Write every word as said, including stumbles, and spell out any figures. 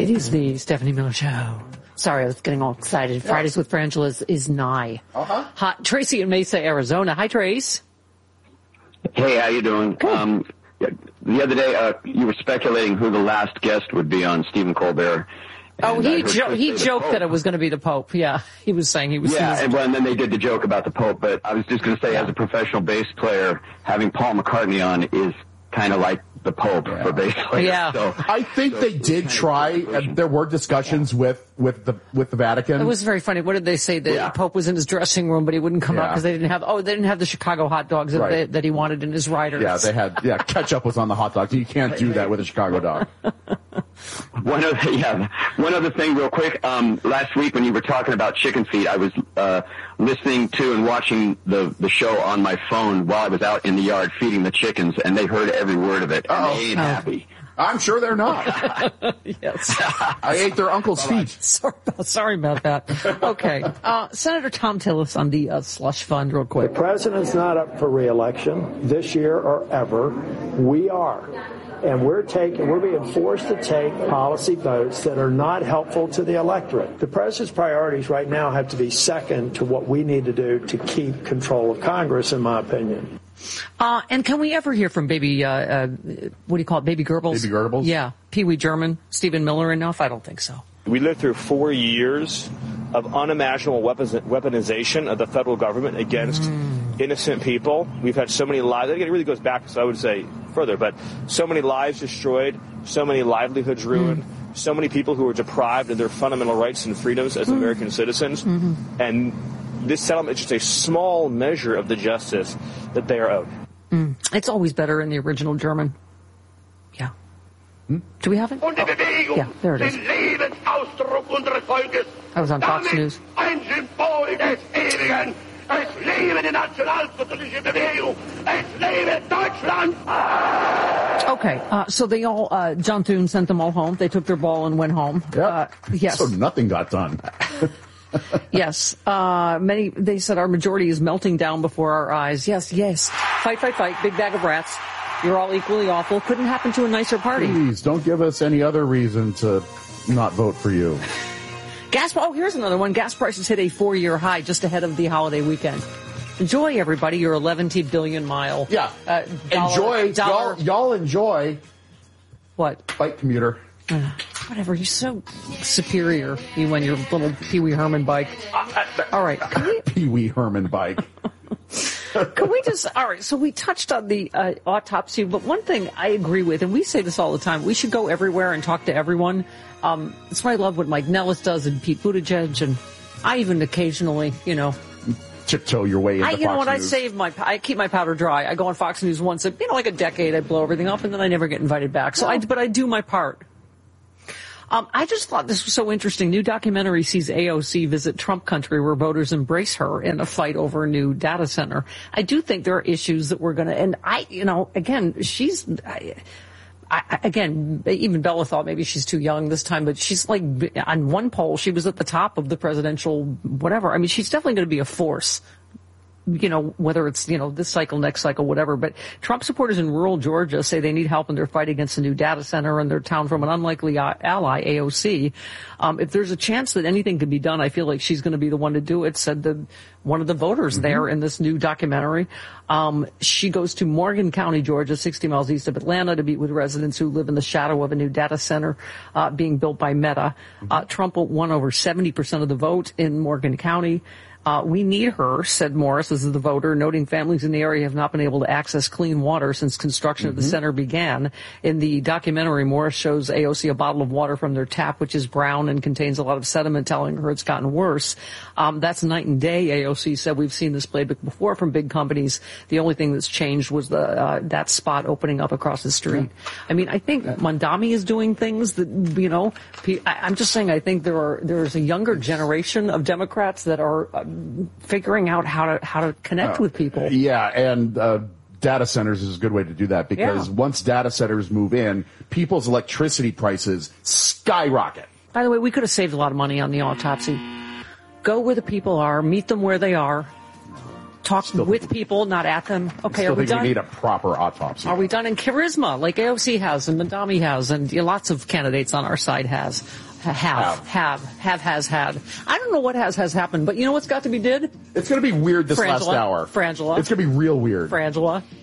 It is the Stephanie Miller Show. Sorry, I was getting all excited. Yeah. Fridays with Frangela is, is nigh. Uh-huh. Hi, Tracy in Mesa, Arizona. Hi, Trace. Hey, how you doing? Good. Um, the other day, uh, you were speculating who the last guest would be on Stephen Colbert. Oh, And he jo- he joked that it was going to be the Pope. Yeah, he was saying he was. Yeah, he was, and, well, and then they did the joke about the Pope. But I was just going to say, yeah. as a professional bass player, having Paul McCartney on is kind of like the Pope yeah. for bass players. Yeah. So, I think so they did try, and there were discussions yeah. with, with the with the Vatican. It was very funny. What did they say? The yeah. Pope was in his dressing room, but he wouldn't come yeah. out because they didn't have. Oh, they didn't have the Chicago hot dogs that, right. they, that he wanted in his riders. Yeah, they had. Yeah, ketchup was on the hot dogs. You can't do that with a Chicago dog. One other, yeah, one other thing real quick. Um, last week when you were talking about chicken feed, I was uh, listening to and watching the, the show on my phone while I was out in the yard feeding the chickens, and they heard every word of it, and Uh-oh. they ain't oh. happy. I'm sure they're not. Yes. I ate their uncle's feet. Sorry about, sorry about that. Okay. Uh, Senator Tom Tillis on the uh, slush fund real quick. The president's not up for re-election this year or ever. We are. And we're taking, we're being forced to take policy votes that are not helpful to the electorate. The president's priorities right now have to be second to what we need to do to keep control of Congress, in my opinion. Uh, and can we ever hear from baby, uh, uh, what do you call it, Baby Goebbels? Baby Goebbels? Yeah. Pee Wee German, Stephen Miller enough? I don't think so. We lived through four years of unimaginable weaponization of the federal government against mm. innocent people. We've had so many lives. It really goes back, so I would say further, but so many lives destroyed, so many livelihoods ruined, mm. so many people who were deprived of their fundamental rights and freedoms as mm. American citizens. Mm-hmm. And this settlement is just a small measure of the justice that they are owed. Mm. It's always better in the original German. Yeah. Hmm? Do we have it? Oh. Yeah, there it is. I was on Fox News. Okay, uh, so they all, uh, John Thune sent them all home. They took their ball and went home. Yep. Uh, yes. So nothing got done. Yes. Uh, many, they said our majority is melting down before our eyes. Yes, yes. Fight, fight, fight. Big bag of rats. You're all equally awful. Couldn't happen to a nicer party. Please, don't give us any other reason to not vote for you. Gas, oh, here's another one. Gas prices hit a four-year high just ahead of the holiday weekend. Enjoy, everybody, your eleven billion mile. Yeah. Uh, dollar, enjoy. dollar. Y'all, y'all enjoy. What? Bike commuter. Uh, whatever. You're so superior, you and your little Pee Wee Herman bike. All right. Pee Wee Herman bike. Can we just, all right, so we touched on the uh, autopsy, but one thing I agree with, and we say this all the time, we should go everywhere and talk to everyone. Um, that's why I love what Mike Nellis does and Pete Buttigieg, and I even occasionally, you know. Tiptoe your way into I, you Fox know what, News. I save my, I keep my powder dry. I go on Fox News once, you know, like a decade, I blow everything up, and then I never get invited back. So I, but I do my part. Um, I just thought this was so interesting. New documentary sees A O C visit Trump country where voters embrace her in a fight over a new data center. I do think there are issues that we're going to, and I, you know, again, she's, I, I, again, even Bella thought maybe she's too young this time, but she's like, on one poll, she was at the top of the presidential whatever. I mean, she's definitely going to be a force. You know, whether it's, you know, this cycle, next cycle, whatever. But Trump supporters in rural Georgia say they need help in their fight against a new data center in their town from an unlikely ally, A O C. Um, if there's a chance that anything can be done, I feel like she's going to be the one to do it, said the, one of the voters mm-hmm. there in this new documentary. Um, she goes to Morgan County, Georgia, sixty miles east of Atlanta, to meet with residents who live in the shadow of a new data center uh, being built by Meta. Mm-hmm. Uh, Trump won over seventy percent of the vote in Morgan County. Uh, we need her, said Morris, as the voter, noting families in the area have not been able to access clean water since construction mm-hmm. of the center began. In the documentary, Morris shows A O C a bottle of water from their tap, which is brown and contains a lot of sediment, telling her it's gotten worse. Um, that's night and day, A O C said. We've seen this playbook before from big companies. The only thing that's changed was the uh, that spot opening up across the street. Yeah. I mean, I think yeah. Mondami is doing things that, you know, I, I'm just saying I think there are there's a younger generation of Democrats that are uh, figuring out how to how to connect uh, with people. Yeah, and uh, data centers is a good way to do that because yeah. once data centers move in, people's electricity prices skyrocket. By the way, we could have saved a lot of money on the autopsy. Go where the people are, meet them where they are. talk Still with think- people, not at them. Okay, I are still we think done? we need a proper autopsy. Are we done in charisma, like A O C has and Mandami has, and you know, lots of candidates on our side has, have, have, have, have, has had. I don't know what has has happened, but you know what's got to be did? It's going to be weird this last Frangela. hour. Frangela. It's going to be real weird. Frangela.